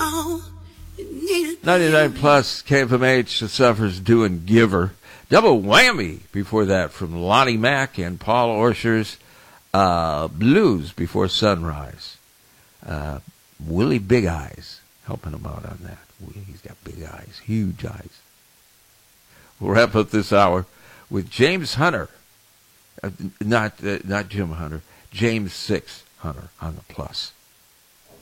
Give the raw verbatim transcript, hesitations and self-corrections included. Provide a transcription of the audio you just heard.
ninety-nine plus, K F M H, The Suffers doing Giver. Double whammy before that from Lonnie Mack and Paul Orscher's uh, Blues Before Sunrise. Uh, Willie Big Eyes helping him out on that. He's got big eyes, huge eyes. We'll wrap up this hour with James Hunter. Uh, not uh, not Jim Hunter, James Six Hunter on the plus.